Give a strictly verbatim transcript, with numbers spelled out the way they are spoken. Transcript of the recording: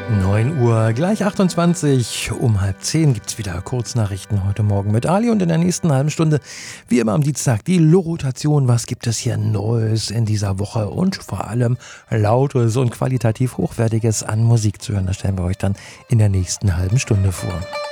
neun Uhr, gleich achtundzwanzig. Um halb zehn gibt es wieder Kurznachrichten heute Morgen mit Ali und in der nächsten halben Stunde, wie immer am Dienstag, die Lo-Rotation. Was gibt es hier Neues in dieser Woche und vor allem Lautes und qualitativ Hochwertiges an Musik zu hören? Das stellen wir euch dann in der nächsten halben Stunde vor.